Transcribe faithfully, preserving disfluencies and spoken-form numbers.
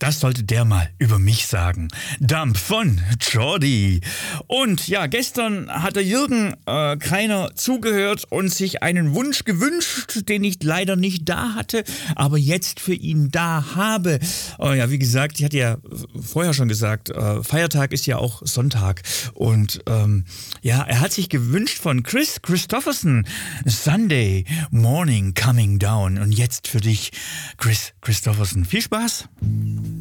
Das sollte der mal über mich sagen. Dump von Jordi. Und ja, gestern hat der Jürgen äh, keiner zugehört und sich einen Wunsch gewünscht, den ich leider nicht da hatte, aber jetzt für ihn da habe. Oh ja, wie gesagt, ich hatte ja vorher schon gesagt, äh, Feiertag ist ja auch Sonntag. Und ähm, ja, er hat sich gewünscht von Chris Christopherson, Sunday Morning Coming Down. Und jetzt für dich, Chris Christopherson. Viel Spaß!